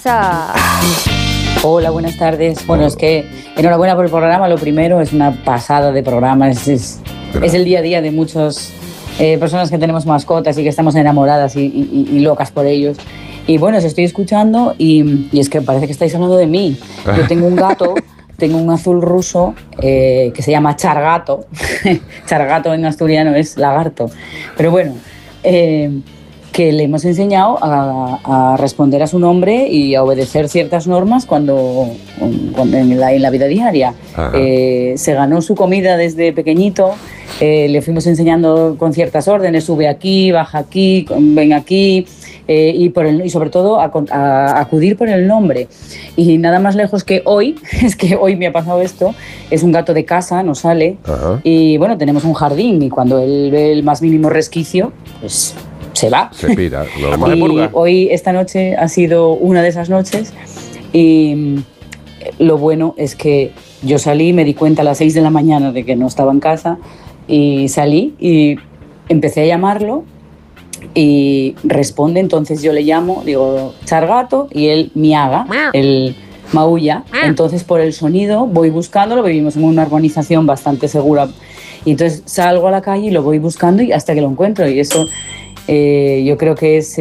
Hola, buenas tardes. Bueno, es que enhorabuena por el programa. Lo primero, es una pasada de programa. Es el día a día de muchas personas que tenemos mascotas y que estamos enamoradas y locas por ellos. Y bueno, os estoy escuchando y es que parece que estáis hablando de mí. Yo tengo un gato, tengo un azul ruso que se llama Chargato. Chargato en asturiano es lagarto. Pero bueno, que le hemos enseñado a responder a su nombre y a obedecer ciertas normas cuando en la vida diaria. Se ganó su comida desde pequeñito, le fuimos enseñando con ciertas órdenes: sube aquí, baja aquí, ven aquí, y sobre todo a acudir por el nombre. Y nada más lejos que hoy, es que hoy me ha pasado esto, es un gato de casa, no sale, y bueno, tenemos un jardín y cuando él ve el más mínimo resquicio, pues se va. Se pira. Y hoy, esta noche, ha sido una de esas noches y lo bueno es que yo salí, me di cuenta a las 6 de la mañana de que no estaba en casa y salí y empecé a llamarlo y responde. Entonces yo le llamo, digo Chargato, y él miaga, él maulla. Entonces por el sonido voy buscándolo, vivimos en una urbanización bastante segura y entonces salgo a la calle y lo voy buscando y hasta que lo encuentro. Y eso yo creo que es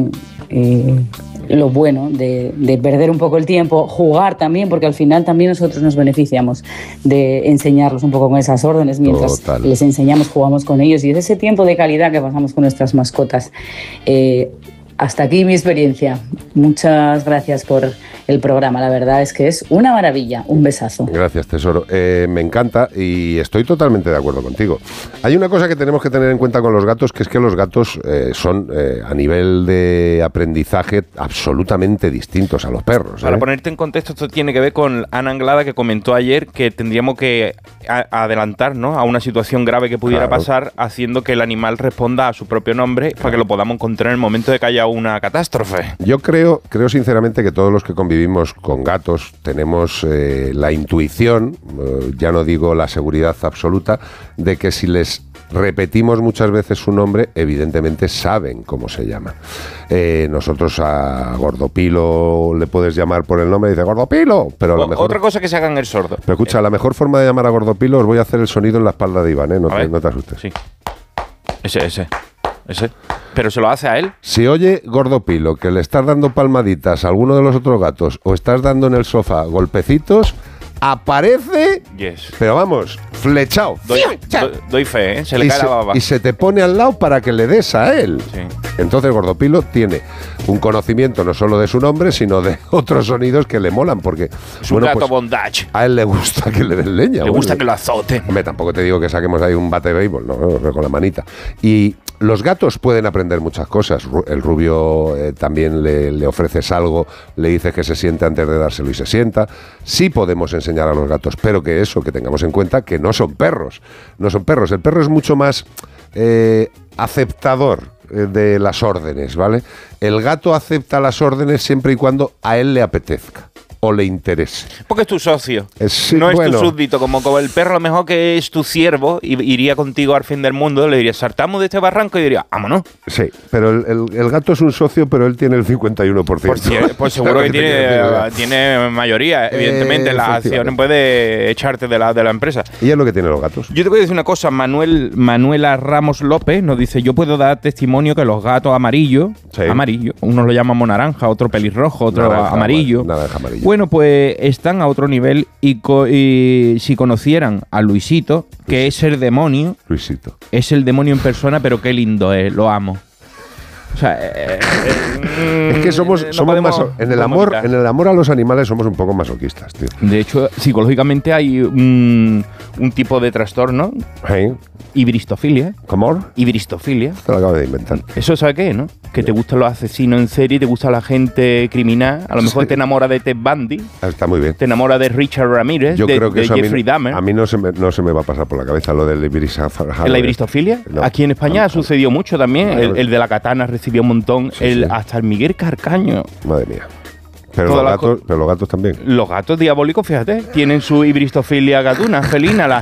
lo bueno de perder un poco el tiempo, jugar también, porque al final también nosotros nos beneficiamos de enseñarlos un poco con esas órdenes. Mientras les enseñamos, jugamos con ellos y es ese tiempo de calidad que pasamos con nuestras mascotas. Hasta aquí mi experiencia. Muchas gracias por el programa. La verdad es que es una maravilla. Un besazo. Gracias, tesoro. Me encanta y estoy totalmente de acuerdo contigo. Hay una cosa que tenemos que tener en cuenta con los gatos, que es que los gatos son, a nivel de aprendizaje, absolutamente distintos a los perros. Para ponerte en contexto, esto tiene que ver con Ana Anglada, que comentó ayer que tendríamos que adelantar, ¿no?, a una situación grave que pudiera pasar, haciendo que el animal responda a su propio nombre para que lo podamos encontrar en el momento de que haya una catástrofe. Yo creo sinceramente que todos los que convivimos con gatos tenemos la intuición, ya no digo la seguridad absoluta, de que si les repetimos muchas veces su nombre, evidentemente saben cómo se llama. Nosotros a Gordopilo le puedes llamar por el nombre y dice Gordopilo, pero a lo mejor... Otra cosa que se hagan el sordo. Pero escucha, la mejor forma de llamar a Gordopilo, os voy a hacer el sonido en la espalda de Iván, no te asustes. Sí. Ese. ¿Pero se lo hace a él? Si oye Gordopilo que le estás dando palmaditas a alguno de los otros gatos o estás dando en el sofá golpecitos, aparece, pero vamos, flechado. Doy fe, se le cae la baba. Y se te pone al lado para que le des a él. Sí. Entonces Gordopilo tiene un conocimiento no solo de su nombre, sino de otros sonidos que le molan, porque es un gato bondage. A él le gusta que le den leña. Le gusta que lo azote. Hombre, tampoco te digo que saquemos ahí un bate de béisbol, no, con la manita. Y los gatos pueden aprender muchas cosas. El Rubio también le ofreces algo, le dices que se siente antes de dárselo y se sienta. Sí podemos enseñar a los gatos, pero que tengamos en cuenta que no son perros. No son perros. El perro es mucho más aceptador de las órdenes, ¿vale? El gato acepta las órdenes siempre y cuando a él le apetezca o le interese. Porque es tu socio, no es tu súbdito. Como el perro, a lo mejor que es tu siervo, iría contigo al fin del mundo, le dirías, saltamos de este barranco, y diría, vámonos. Sí, pero el gato es un socio, pero él tiene el 51%. Pues seguro que tiene mayoría, evidentemente. Las acciones puede echarte de la empresa. Y es lo que tienen los gatos. Yo te voy a decir una cosa. Manuela Ramos López nos dice, yo puedo dar testimonio que los gatos amarillos, unos lo llamamos naranja, otro pelirrojo, otro amarillo. Naranja, amarillo. Bueno, pues están a otro nivel y si conocieran a Luisito, que es el demonio. Luisito. Es el demonio en persona, pero qué lindo es, lo amo. O sea, es que somos en el amor a los animales somos un poco masoquistas, tío. De hecho, psicológicamente hay un tipo de trastorno. Ibristofilia. ¿Cómo? Ibristofilia. Te lo acabo de inventar. Eso, ¿sabes qué, no? Que te gustan los asesinos en serie, te gusta la gente criminal. A lo mejor te enamora de Ted Bundy. Está muy bien. Te enamora de Richard Ramírez, Yo creo que de Jeffrey Dahmer. A mí no se me va a pasar por la cabeza lo del ibristofilia. ¿La ibristofilia? No. Aquí en España ha sucedido mucho también. El de la katana recibió un montón. Hasta el Miguel Carcaño. Madre mía. Pero los gatos también. Los gatos diabólicos, fíjate, tienen su ibristofilia gatuna, felina.